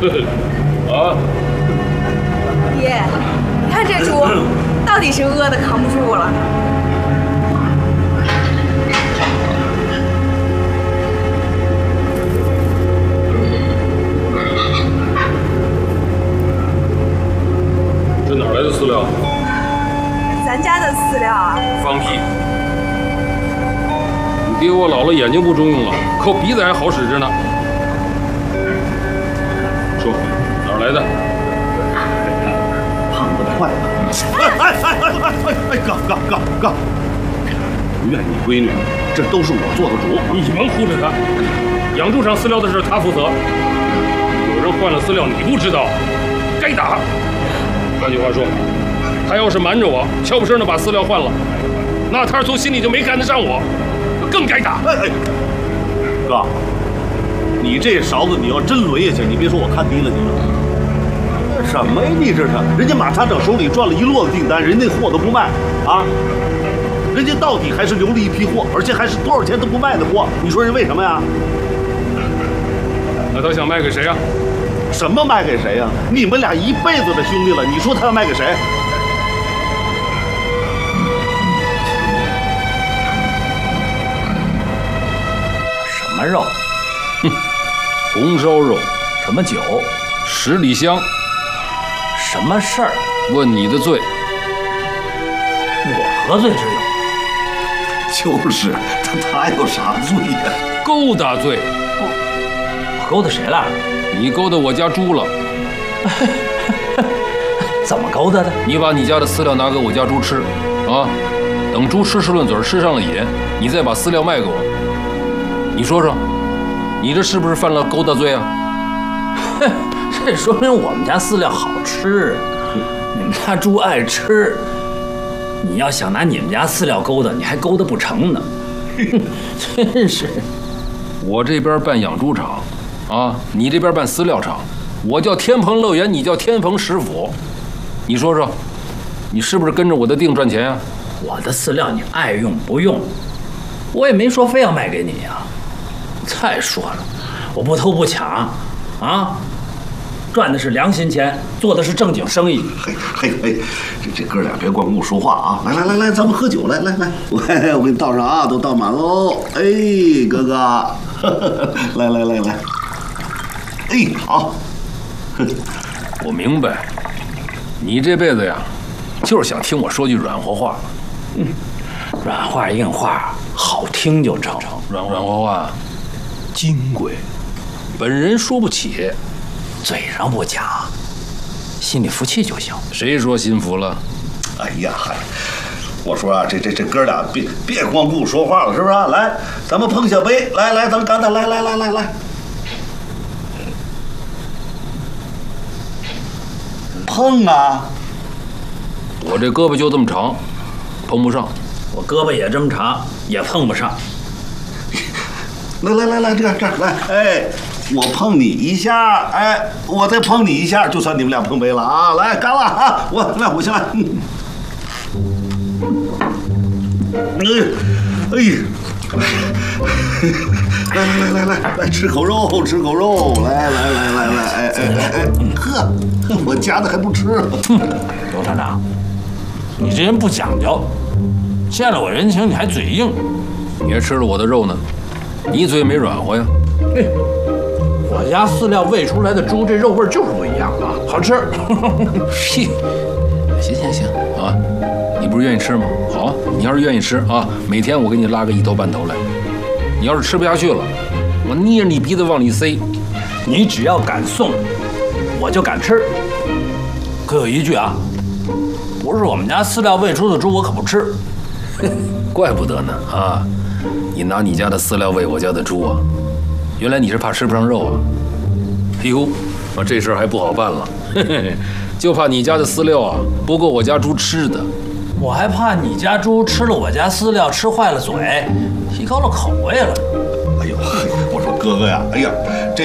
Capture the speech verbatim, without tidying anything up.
啊！ 爹，你看这猪，到底是饿的扛不住了。 这哪来的饲料？ 咱家的饲料啊！ 放屁！你爹我老了眼睛不中用了，靠鼻子还好使着呢。说哪儿来的？ 胖得快了！哎哎哎哎哎哎哎！哥哥哥哥，不怨你闺女，这都是我做的主。 你甭护着他，养猪场饲料的事他负责。有人换了饲料，你不知道，该打。换句话说，他要是瞒着我，悄不声的把饲料换了，那他从心里就没看得上我，更该打。 哎哎，哥，你这勺子你要真抡下去，你别说我看低了你了。什么呀你这是？人家马厂长手里赚了一摞子订单，人家货都不卖啊，人家到底还是留了一批货，而且还是多少钱都不卖的货。你说人为什么呀？ 那他想卖给谁呀？ 什么卖给谁呀？你们俩一辈子的兄弟了，你说他要卖给谁？ 什么肉？ 哼，红烧肉。 什么酒？ 十里香。 什么事儿？ 问你的罪。 我何罪之有？就是他，他有啥罪呀？ 勾搭罪。 我勾搭谁了？ 你勾搭我家猪了。 怎么勾搭的？ 你把你家的饲料拿给我家猪吃，啊，等猪吃吃论嘴，吃上了瘾，你再把饲料卖给我。你说说，你这是不是犯了勾搭罪啊？ 哼，这说明我们家饲料好吃，你们家猪爱吃。你要想拿你们家饲料勾搭，你还勾搭不成呢。真是。 我这边办养猪场，啊，你这边办饲料厂，我叫天蓬乐园，你叫天蓬食府。你说说，你是不是跟着我的腚赚钱呀？ 我的饲料你爱用不用，我也没说非要卖给你呀。再说了，我不偷不抢，啊，赚的是良心钱，做的是正经生意。 嘿嘿嘿，这这哥俩别光顾说话啊！来来来来，咱们喝酒来来来，我我给你倒上啊，都倒满喽。哎，哥哥，来来来来，哎好。 我明白，你这辈子呀，就是想听我说句软和话。 嗯，软话硬话好听就成， 软软和话金贵，本人说不起， 嘴上不讲，心里服气就行。 谁说心服了？ 哎呀嗨，我说啊，这这这哥俩别别光顾说话了，是不是？来，咱们碰下杯，来来，咱们干他，来来来来来。碰啊！ 我这胳膊就这么长，碰不上。 我胳膊也这么长，也碰不上。 来来来来，这这来，哎，我碰你一下，哎，我再碰你一下，就算你们俩碰杯了啊！来，干了啊！我来，我先来。哎，哎，来来来来来来，吃口肉，吃口肉，来来来来来，哎哎哎哎，呵，我夹的还不吃。 刘厂长，你这人不讲究，欠了我人情你还嘴硬， 你还吃了我的肉呢，你嘴没软和呀？ 哎，我家饲料喂出来的猪，这肉味就是不一样啊，好吃。 屁！行行行啊，你不是愿意吃吗？好啊，你要是愿意吃啊，每天我给你拉个一头半头来。你要是吃不下去了，我捏着你鼻子往里塞。 你只要敢送，我就敢吃。可有一句啊，不是我们家饲料喂出的猪，我可不吃。 怪不得呢啊！你拿你家的饲料喂我家的猪啊，原来你是怕吃不上肉啊！哎呦，我这事儿还不好办了，嘿嘿，就怕你家的饲料啊不够我家猪吃的。 我还怕你家猪吃了我家饲料，吃坏了嘴，提高了口味了。 哎呦，我说哥哥呀，哎呀，这。